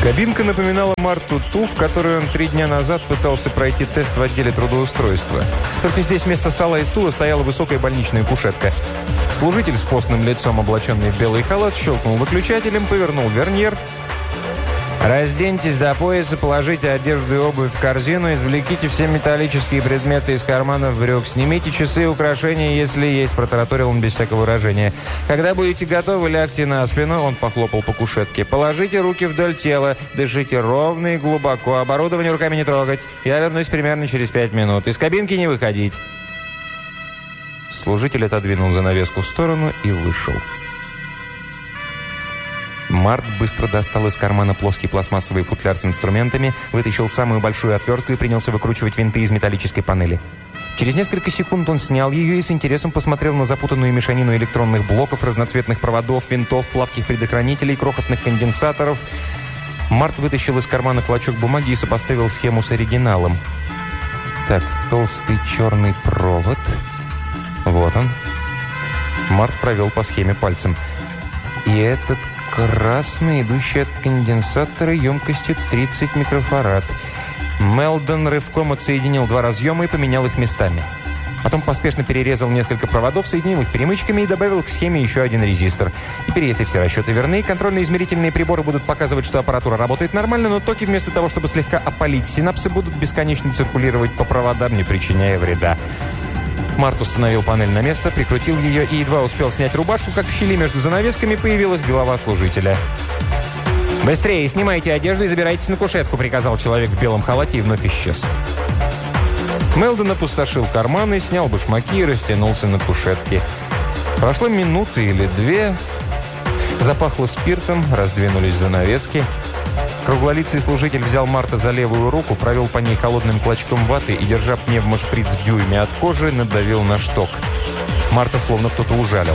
Кабинка напоминала Марту ту, в которой он 3 дня назад пытался пройти тест в отделе трудоустройства. Только здесь вместо стола и стула стояла высокая больничная кушетка. Служитель с постным лицом, облаченный в белый халат, щелкнул выключателем, повернул верньер. «Разденьтесь до пояса, положите одежду и обувь в корзину, извлеките все металлические предметы из карманов брюк, снимите часы и украшения, если есть», — протараторил он без всякого выражения. «Когда будете готовы, лягте на спину», — он похлопал по кушетке. «Положите руки вдоль тела, дышите ровно и глубоко, оборудование руками не трогать. Я вернусь примерно через 5 минут. Из кабинки не выходить». Служитель отодвинул занавеску в сторону и вышел. Март быстро достал из кармана плоский пластмассовый футляр с инструментами, вытащил самую большую отвертку и принялся выкручивать винты из металлической панели. Через несколько секунд он снял ее и с интересом посмотрел на запутанную мешанину электронных блоков, разноцветных проводов, винтов, плавких предохранителей, крохотных конденсаторов. Март вытащил из кармана клочок бумаги и сопоставил схему с оригиналом. Так, толстый черный провод. Вот он. Март провел по схеме пальцем. И этот красный, идущий от конденсатора емкостью 30 микрофарад. Мелдон рывком отсоединил 2 разъема и поменял их местами. Потом поспешно перерезал несколько проводов, соединил их перемычками и добавил к схеме еще 1 резистор. Теперь, если все расчеты верны, контрольно-измерительные приборы будут показывать, что аппаратура работает нормально, но токи вместо того, чтобы слегка опалить синапсы, будут бесконечно циркулировать по проводам, не причиняя вреда. Март установил панель на место, прикрутил ее и едва успел снять рубашку, как в щели между занавесками появилась голова служителя. «Быстрее снимайте одежду и забирайтесь на кушетку», — приказал человек в белом халате и вновь исчез. Мелдон опустошил карманы, снял башмаки и растянулся на кушетке. Прошло минуты или 2. Запахло спиртом, раздвинулись занавески. Круглолицый служитель взял Марта за левую руку, провел по ней холодным клочком ваты и, держа пневмошприц в дюйме от кожи, надавил на шток. Марта словно кто-то ужалил.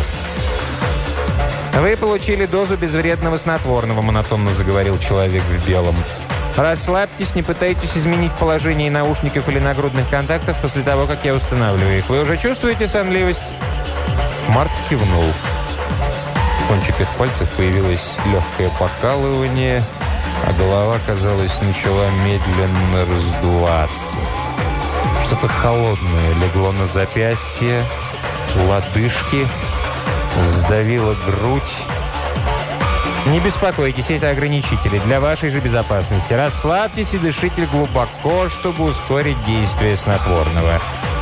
«Вы получили дозу безвредного снотворного», — монотонно заговорил человек в белом. «Расслабьтесь, не пытайтесь изменить положение наушников или нагрудных контактов после того, как я устанавливаю их. Вы уже чувствуете сонливость?» Март кивнул. В кончиках пальцев появилось легкое покалывание, а голова, казалось, начала медленно раздуваться. Что-то холодное легло на запястье, лодыжки, сдавило грудь. «Не беспокойтесь, это ограничители для вашей же безопасности. Расслабьтесь и дышите глубоко, чтобы ускорить действие снотворного».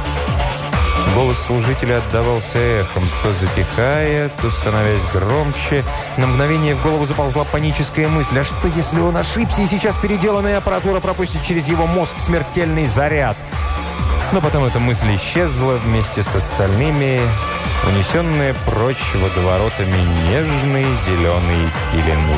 Голос служителя отдавался эхом, то затихая, то становясь громче. На мгновение в голову заползла паническая мысль. А что, если он ошибся, и сейчас переделанная аппаратура пропустит через его мозг смертельный заряд? Но потом эта мысль исчезла вместе с остальными, унесенная прочь водоворотами нежной зеленой пелены.